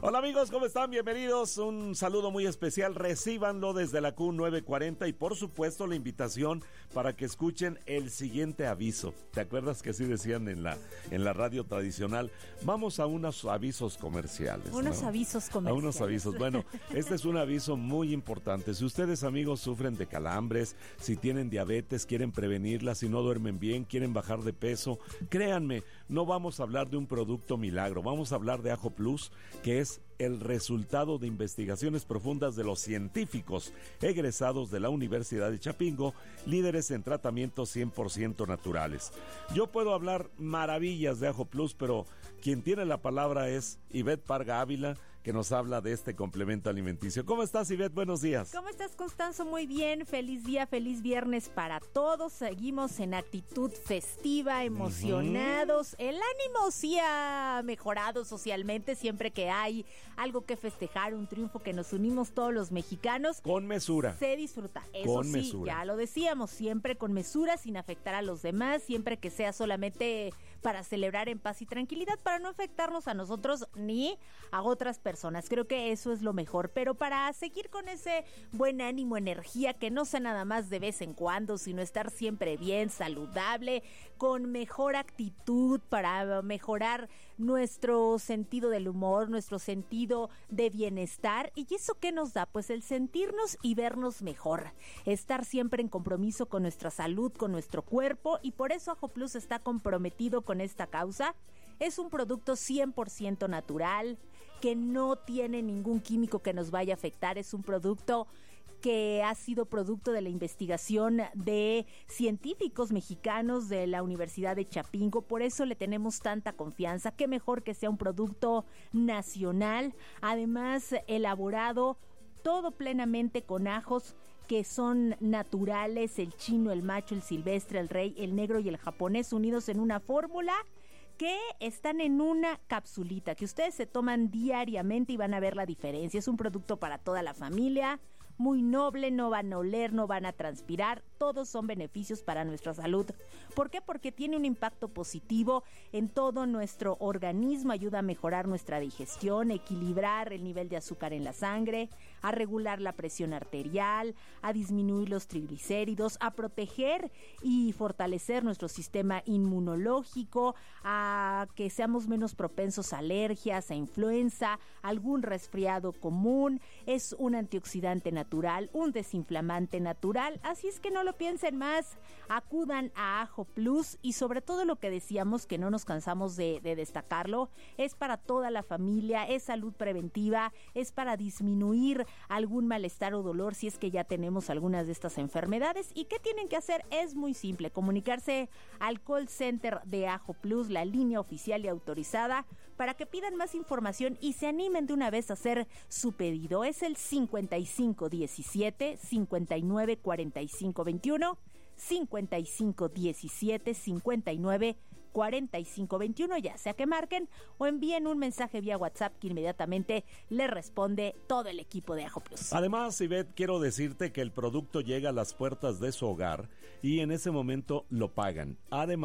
Hola amigos, ¿cómo están? Bienvenidos. Un saludo muy especial. Recíbanlo desde la Q940 y por supuesto la invitación para que escuchen el siguiente aviso. ¿Te acuerdas que así decían en la radio tradicional? Vamos a unos avisos comerciales. Unos avisos comerciales. A unos avisos. Bueno, este es un aviso muy importante. Si ustedes, amigos, sufren de calambres, si tienen diabetes, quieren prevenirla, si no duermen bien, quieren bajar de peso, créanme, no vamos a hablar de un producto milagro. Vamos a hablar de Ajo Plus, que es el resultado de investigaciones profundas de los científicos egresados de la Universidad de Chapingo, líderes en tratamientos 100% naturales. Yo puedo hablar maravillas de Ajo Plus, pero quien tiene la palabra es Ivette Parga Ávila, que nos habla de este complemento alimenticio. ¿Cómo estás, Ivette? Buenos días. ¿Cómo estás, Constanzo? Muy bien. Feliz día, feliz viernes para todos. Seguimos en actitud festiva, emocionados. El ánimo sí ha mejorado socialmente siempre que hay algo que festejar, un triunfo que nos unimos todos los mexicanos. Con mesura. Se disfruta. Eso con sí, mesura. Ya lo decíamos, siempre con mesura, sin afectar a los demás, siempre que sea solamente para celebrar en paz y tranquilidad, para no afectarnos a nosotros ni a otras personas. Creo que eso es lo mejor, pero para seguir con ese buen ánimo, energía, que no sea nada más de vez en cuando, sino estar siempre bien, saludable, con mejor actitud, para mejorar nuestro sentido del humor, nuestro sentido de bienestar. ¿Y eso qué nos da? Pues el sentirnos y vernos mejor, estar siempre en compromiso con nuestra salud, con nuestro cuerpo, y por eso Ajo Plus está comprometido con esta causa. Es un producto 100% natural, que no tiene ningún químico que nos vaya a afectar. Es un producto que ha sido producto de la investigación de científicos mexicanos de la Universidad de Chapingo. Por eso le tenemos tanta confianza. Qué mejor que sea un producto nacional, además elaborado todo plenamente con ajos que son naturales, el chino, el macho, el silvestre, el rey, el negro y el japonés, unidos en una fórmula que están en una capsulita que ustedes se toman diariamente y van a ver la diferencia. Es un producto para toda la familia, muy noble, no van a oler, no van a transpirar, todos son beneficios para nuestra salud. ¿Por qué? Porque tiene un impacto positivo en todo nuestro organismo, ayuda a mejorar nuestra digestión, equilibrar el nivel de azúcar en la sangre, a regular la presión arterial, a disminuir los triglicéridos, a proteger y fortalecer nuestro sistema inmunológico, a que seamos menos propensos a alergias, a influenza, algún resfriado común. Es un antioxidante natural, un desinflamante natural, así es que no lo piensen más, acudan a Ajo Plus. Y sobre todo lo que decíamos, que no nos cansamos de destacarlo, es para toda la familia, es salud preventiva, es para disminuir algún malestar o dolor si es que ya tenemos algunas de estas enfermedades. ¿Y qué tienen que hacer? Es muy simple, comunicarse al call center de Ajo Plus, la línea oficial y autorizada, para que pidan más información y se animen de una vez a hacer su pedido. Es el 5517 59 45 21, 5517 59 45 21, ya sea que marquen o envíen un mensaje vía WhatsApp, que inmediatamente le responde todo el equipo de Ajo Plus. Además, Ivette, quiero decirte que el producto llega a las puertas de su hogar y en ese momento lo pagan. Además,